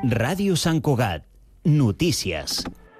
Ràdio Sant Cugat. Notícies.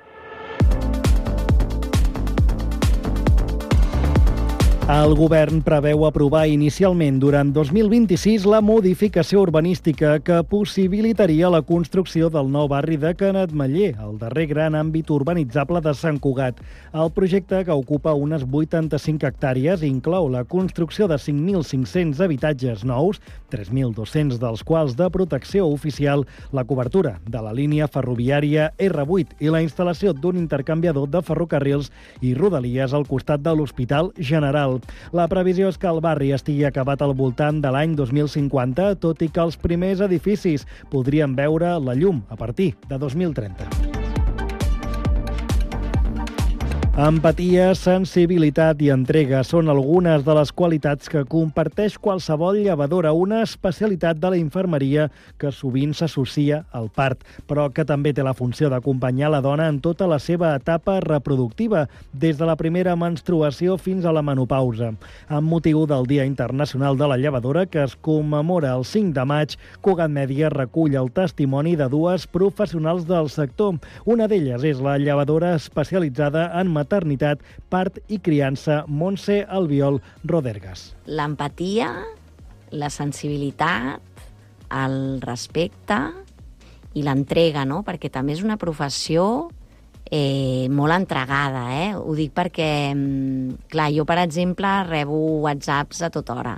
El govern preveu aprovar inicialment durant 2026 la modificació urbanística que possibilitaria la construcció del nou barri de Canetmeller, el darrer gran àmbit urbanitzable de Sant Cugat. El projecte, que ocupa unes 85 hectàrees, inclou la construcció de 5.500 habitatges nous, 3.200 dels quals de protecció oficial, la cobertura de la línia ferroviària R8 i la instal·lació d'un intercanviador de ferrocarrils i rodalies al costat de l'Hospital General. La previsió és que el barri estigui acabat al voltant de l'any 2050, tot i que els primers edificis podrien veure la llum a partir de 2030. Empatia, sensibilitat i entrega són algunes de les qualitats que comparteix qualsevol llevadora, una especialitat de la infermeria que sovint s'associa al part, però que també té la funció d'acompanyar la dona en tota la seva etapa reproductiva, des de la primera menstruació fins a la menopausa. Amb motiu del Dia Internacional de la Llevadora, que es commemora el 5 de maig, Cugat Mèdia recull el testimoni de dues professionals del sector. Una d'elles és la llevadora especialitzada en maternitat, part i criança, Montse Albiol Rodergas. L'empatia, la sensibilitat, el respecte i l'entrega, no? Perquè també és una professió molt entregada, Ho dic perquè, clar, jo, per exemple, rebo whatsapps a tota hora.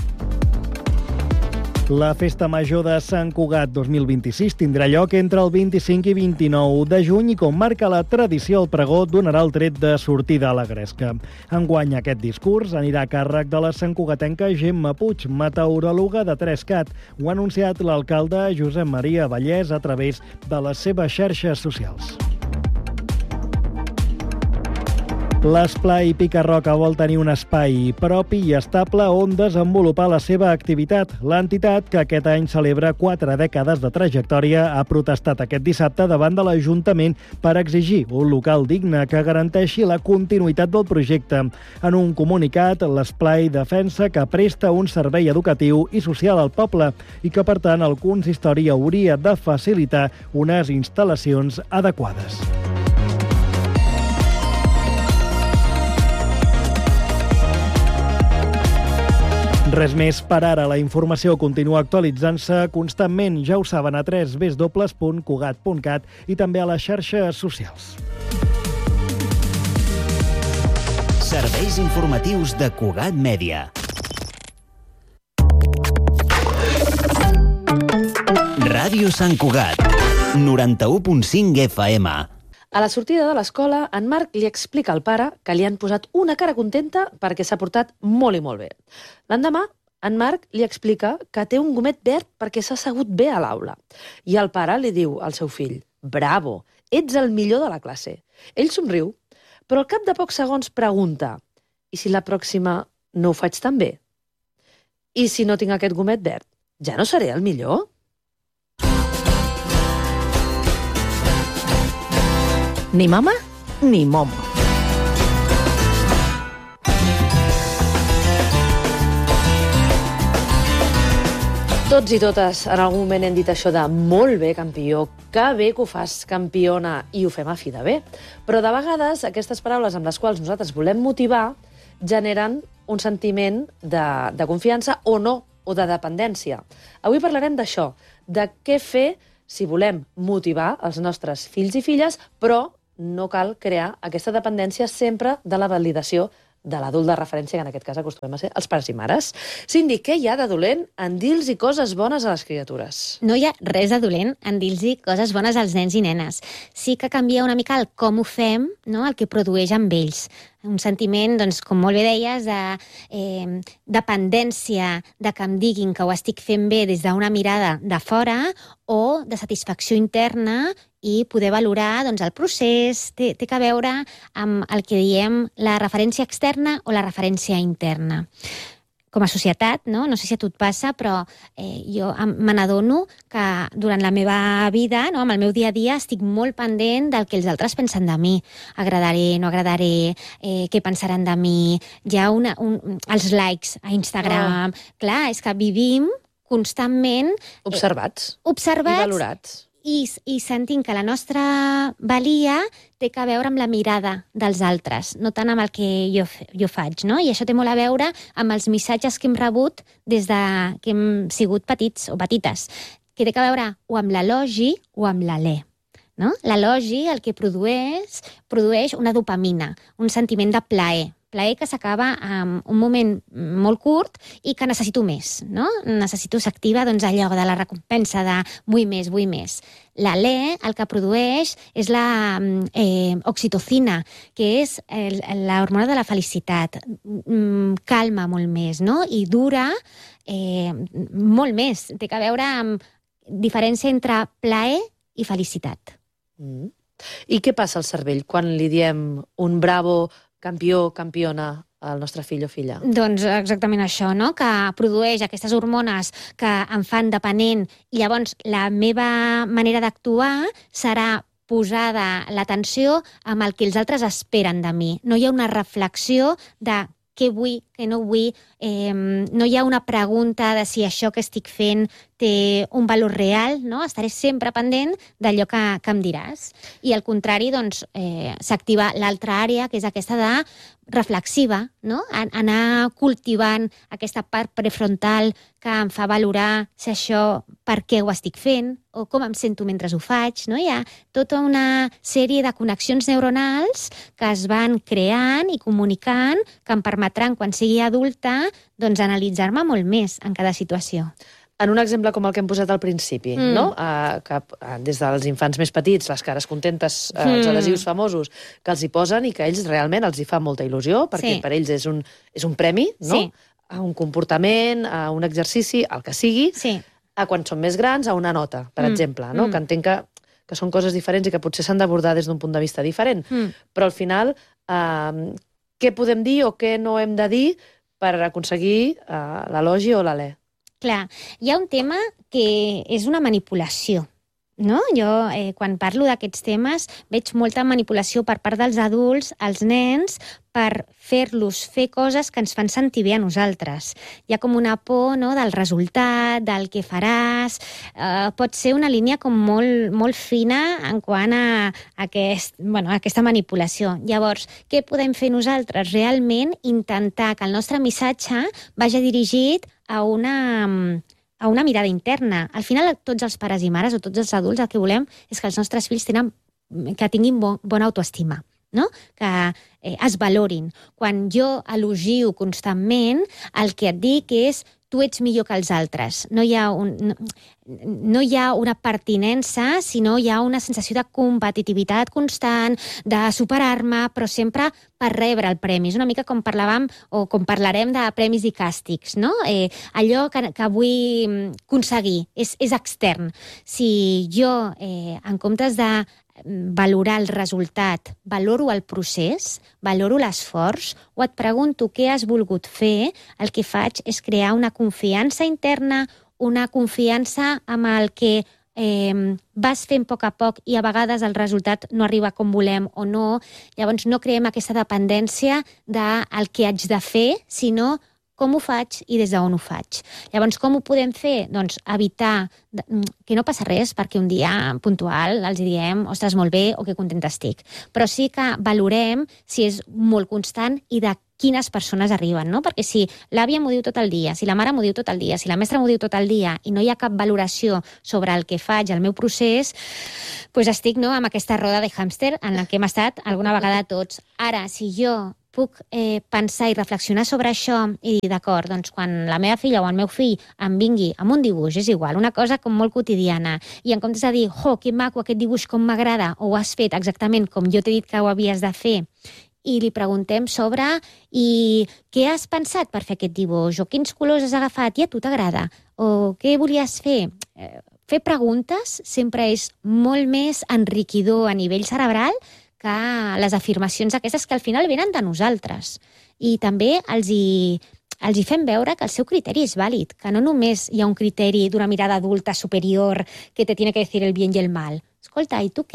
La Festa Major de Sant Cugat 2026 tindrà lloc entre el 25 i 29 de juny i, com marca la tradició, el pregó donarà el tret de sortida a la gresca. Enguany aquest discurs anirà a càrrec de la santcugatenca Gemma Puig, meteoròloga de 3CAT. Ho ha anunciat l'alcalde Josep Maria Vallès a través de les seves xarxes socials. L'Esplai Pica-Roca vol tenir un espai propi i estable on desenvolupar la seva activitat. L'entitat, que aquest any celebra 4 dècades de trajectòria, ha protestat aquest dissabte davant de l'Ajuntament per exigir un local digne que garanteixi la continuïtat del projecte. En un comunicat, l'Esplai defensa que presta un servei educatiu i social al poble i que, per tant, el consistori hauria de facilitar unes instal·lacions adequades. Res més per ara. La informació continua actualitzant-se constantment. Ja ho saben, a www.cugat.cat i també a les xarxes socials. Serveis informatius de Cugat Mèdia. Ràdio Sant Cugat, 91.5 FM. A la sortida de l'escola, en Marc li explica al pare que li han posat una cara contenta perquè s'ha portat molt i molt bé. L'endemà, en Marc li explica que té un gomet verd perquè s'ha assegut bé a l'aula. I el pare li diu al seu fill: «Bravo, ets el millor de la classe». Ell somriu, però al cap de pocs segons pregunta: «I si la pròxima no ho faig tan bé? I si no tinc aquest gomet verd, ja no seré el millor?» Ni mama, ni momo. Tots i totes en algun moment hem dit això de «molt bé, campió», «que bé que ho fas, campiona», i ho fem a fi de bé. Però de vegades aquestes paraules amb les quals nosaltres volem motivar generen un sentiment de confiança o no, o de dependència. Avui parlarem d'això, de què fer si volem motivar els nostres fills i filles, però no cal crear aquesta dependència sempre de la validació de l'adult de referència, que en aquest cas acostumem a ser els pares i mares. Cindy, què hi ha de dolent en dir-los coses bones a les criatures? No hi ha res de dolent en dir-los coses bones als nens i nenes. Sí que canvia una mica el com ho fem, no? El que produeix amb ells. Un sentiment, doncs, com molt bé deies, de dependència, de que em diguin que ho estic fent bé des d'una mirada de fora, o de satisfacció interna i poder valorar, doncs, el procés. Té a veure amb el que diem la referència externa o la referència interna. Com a societat, no sé si a tu et passa, però jo me n'adono que durant la meva vida, amb el meu dia a dia, estic molt pendent del que els altres pensen de mi. Agradaré, no agradaré, què pensaran de mi. Hi ha els likes a Instagram. Clar, és que vivim constantment... Observats. I valorats. i sentim que la nostra valia té a veure amb la mirada dels altres, no tant amb el que jo faig, no? I això té molt a veure amb els missatges que hem rebut des que hem sigut petits o petites, que té a veure o amb l'elogi o amb l'alè. No? L'elogi el que produeix una dopamina, un sentiment de plaer que s'acaba en un moment molt curt i que necessito més, no? S'activa allò de la recompensa de vull més. L'alè el que produeix és la oxitocina, que és l'hormona de la felicitat. Calma molt més, no? I dura molt més. Té a veure amb diferència entre plaer i felicitat. I què passa al cervell quan li diem un bravo, campió, campiona al nostre fill o filla? Doncs exactament això, no? Que produeix aquestes hormones que em fan dependent i llavors la meva manera d'actuar serà posada l'atenció amb el que els altres esperen de mi. No hi ha una reflexió de què vull, què no vull, no hi ha una pregunta de si això que estic fent té un valor real, no? Estaré sempre pendent d'allò que em diràs. I al contrari, doncs, s'activa l'altra àrea, que és aquesta de reflexiva, no? Anar cultivant aquesta part prefrontal que em fa valorar si això, per què ho estic fent, o com em sento mentre ho faig, no? Hi ha tota una sèrie de connexions neuronals que es van creant i comunicant que em permetran, quan sigui adulta, doncs analitzar-me molt més en cada situació. En un exemple com el que hem posat al principi, no? Que des dels infants més petits, les cares contentes, els adhesius famosos, que els hi posen i que a ells realment els hi fa molta il·lusió, perquè per ells és un premi, no? A un comportament, a un exercici, el que sigui, a quan són més grans, a una nota, per exemple, no? Que entenc que són coses diferents i que potser s'han d'abordar des d'un punt de vista diferent. Però al final, què podem dir o què no hem de dir per aconseguir l'elogi o l'alè? Clar, hi ha un tema que és una manipulació, no? Jo, quan parlo d'aquests temes, veig molta manipulació per part dels adults, als nens, per fer-los fer coses que ens fan sentir bé a nosaltres. Hi ha com una por, no?, del resultat, del que faràs. Pot ser una línia com molt fina en quant a aquesta manipulació. Llavors, què podem fer nosaltres? Realment intentar que el nostre missatge vagi dirigit a una mirada interna. Al final, tots els pares i mares o tots els adults el que volem és que els nostres fills tinguin bona autoestima, no? Que es valorin. Quan jo elogio constantment, el que et dic és tu ets millor que els altres. No hi ha una pertinença, sinó hi ha una sensació de competitivitat constant, de superar-me, però sempre per rebre el premi. És una mica com parlàvem o com parlarem de premis i càstigs, no? Allò que vull aconseguir és extern. Si jo, en comptes de valorar el resultat, valoro el procés, valoro l'esforç, o et pregunto què has volgut fer, el que faig és crear una confiança interna, una confiança amb el que vas fent a poc i a vegades el resultat no arriba com volem o no. Llavors no creem aquesta dependència del que haig de fer, sinó com ho faig i des d'on ho faig. Llavors, com ho podem fer? Doncs evitar que no passa res perquè un dia puntual els diem ostres, molt bé, o que contenta estic. Però sí que valorem si és molt constant i de quines persones arriben, no? Perquè si l'àvia m'ho diu tot el dia, si la mare m'ho diu tot el dia, si la mestra m'ho diu tot el dia i no hi ha cap valoració sobre el que faig, el meu procés, doncs estic amb aquesta roda de hàmster en la que hem estat alguna vegada tots. Ara, si jo puc pensar i reflexionar sobre això i dir, d'acord, doncs quan la meva filla o el meu fill em vingui amb un dibuix, és igual, una cosa com molt quotidiana, i en comptes de dir, que maco aquest dibuix, com m'agrada, o ho has fet exactament com jo t'he dit que ho havies de fer, i li preguntem sobre i què has pensat per fer aquest dibuix, o quins colors has agafat i a tu t'agrada, o què volies fer. Fer preguntes sempre és molt més enriquidor a nivell cerebral que les afirmacions aquestes que al final venen de nosaltres. I també els hi fem veure que el seu criteri és vàlid, que no només hi ha un criteri d'una mirada adulta superior que te tiene que decir el bien y el mal. Escolta, i tu què?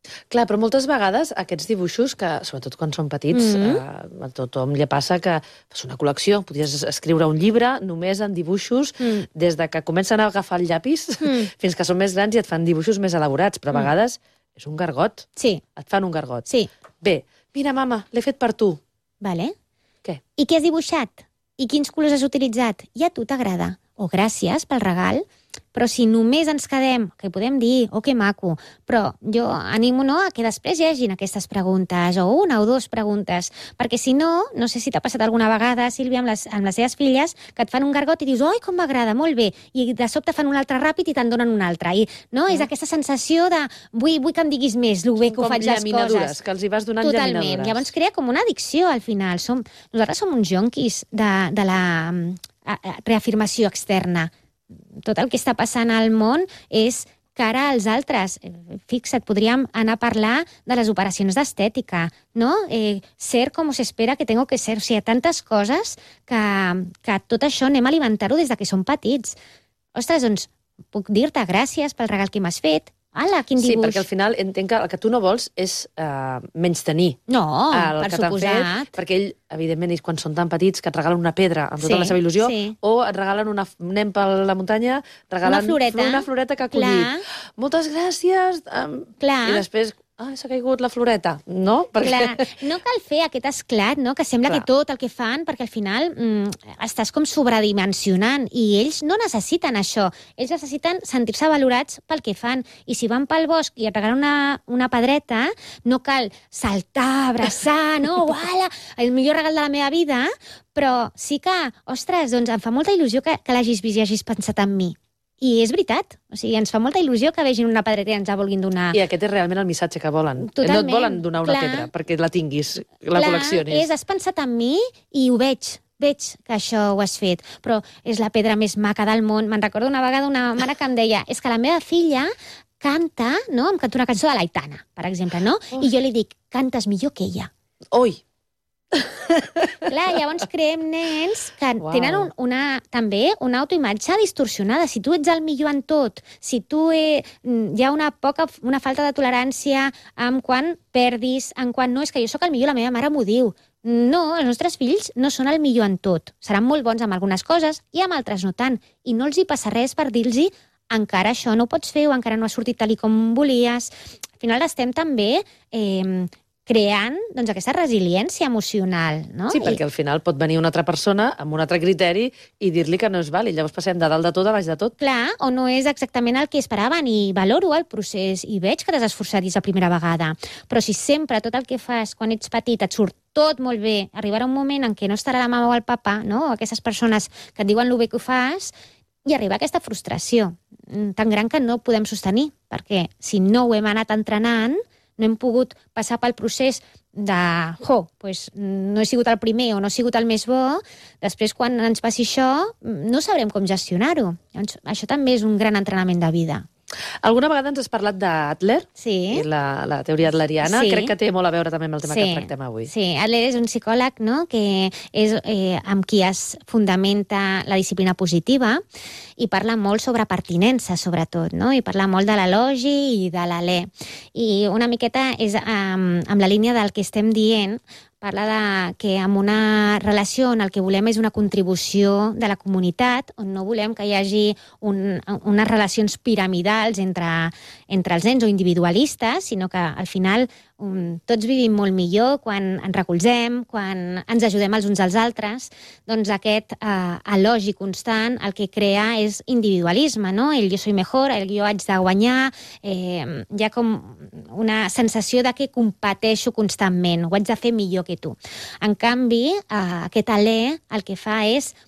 Clar, però moltes vegades aquests dibuixos, que sobretot quan són petits, a tothom li passa que fas una col·lecció, podries escriure un llibre només en dibuixos, des de que comencen a agafar el llapis fins que són més grans i et fan dibuixos més elaborats, però a vegades és un gargot. Sí. Et fan un gargot. Sí. Bé, mira, mama, l'he fet per tu. Vale. Què? I què has dibuixat? I quins colors has utilitzat? I a tu t'agrada. O gràcies pel regal. Però si només ens quedem, que podem dir, que maco, però jo animo a que després hi hagin aquestes preguntes, o una o dues preguntes, perquè si no, no sé si t'ha passat alguna vegada, Sílvia, amb les seves filles, que et fan un gargot i dius, com m'agrada, molt bé, i de sobte fan un altre ràpid i te'n donen un altre. I no, és aquesta sensació de vull que em diguis més, el bé que ho faig les coses. Que els hi vas donant Totalment. llaminadures. Llavors crea com una addicció al final. Nosaltres som uns jonquis de la reafirmació externa. Tot el que està passant al món és cara als altres. Fixa't, podríem anar a parlar de les operacions d'estètica, no? Ser com se espera que tengo que ser. O sigui, tantes coses que tot això anem a alimentar-ho des de que som petits. Ostres, doncs, puc dir-te gràcies pel regal que m'has fet. Ala, quin dibuix. Sí, perquè al final entenc que el que tu no vols és menystenir no, el per que t'han fet, perquè ell, evidentment, ells quan són tan petits que et regalen una pedra amb tota la seva il·lusió, o et regalen anem per la muntanya, regalen una floreta que ha collit. Moltes gràcies. I després s'ha caigut la floreta, no? Clar, no cal fer aquest esclat, no? Que sembla que tot el que fan, perquè al final estàs com sobredimensionant i ells no necessiten això. Ells necessiten sentir-se valorats pel que fan. I si van pel bosc i et regalen una pedreta, no cal saltar, abraçar, no? Uala, el millor regal de la meva vida, però sí que, ostres, doncs em fa molta il·lusió que l'hagis vist i hagis pensat en mi. I és veritat, o sigui, ens fa molta il·lusió que vegin una pedreta i ens la vulguin donar. I aquest és realment el missatge que volen. Totalment, no et volen donar una pedra perquè la tinguis, la col·leccionis. Has pensat en mi i ho veig que això ho has fet, però és la pedra més maca del món. Me'n recordo una vegada una mare que em deia és que la meva filla canta, no? Em canta una cançó de l'Aitana, per exemple, no? I jo li dic, cantes millor que ella. Oi! Clar, llavors creem nens que tenen també una autoimatge distorsionada. Si tu ets el millor en tot, si tu hi ha una falta de tolerància en quan perdis, en quan no, és que jo sóc el millor, la meva mare m'ho diu. No, els nostres fills no són el millor en tot. Seran molt bons amb algunes coses i amb altres no tant. I no els hi passa res per dir-los encara això no ho pots fer o encara no ha sortit tal com volies. Al final estem també creant aquesta resiliència emocional, no? Sí, perquè al final pot venir una altra persona amb un altre criteri i dir-li que no és vàlid. Llavors passem de dalt de tot a baix de tot. Clar, o no és exactament el que esperaven i valoro el procés i veig que t'has esforçat la primera vegada. Però si sempre tot el que fas quan ets petit et surt tot molt bé, arribarà un moment en què no estarà la mama o el papa, no? Aquestes persones que et diuen el bé que ho fas, i arriba aquesta frustració tan gran que no podem sostenir, perquè si no ho hem anat entrenant, no hem pogut passar pel procés de no he sigut el primer o no he sigut el més bo, després quan ens passi això no sabrem com gestionar-ho. Això també és un gran entrenament de vida. Alguna vegada ens has parlat d'Adler, sí. la teoria adleriana. Sí. Crec que té molt a veure també amb el tema que tractem avui. Sí, Adler és un psicòleg, no?, que és amb qui es fundamenta la disciplina positiva i parla molt sobre pertinença, sobretot, no?, i parla molt de l'elogi i de l'alè. I una miqueta és amb la línia del que estem dient, parla de que en una relació on el que volem és una contribució de la comunitat, on no volem que hi hagi unes relacions piramidals entre els nens o individualistes, sinó que al final tots vivim molt millor quan ens recolzem, quan ens ajudem els uns als altres. Doncs aquest elogi constant el que crea és individualisme, no? El jo soy mejor, el jo haig de guanyar, hi ha com una sensació de que competeixo constantment, ho haig de fer millor que tu. En canvi, aquest alè el que fa és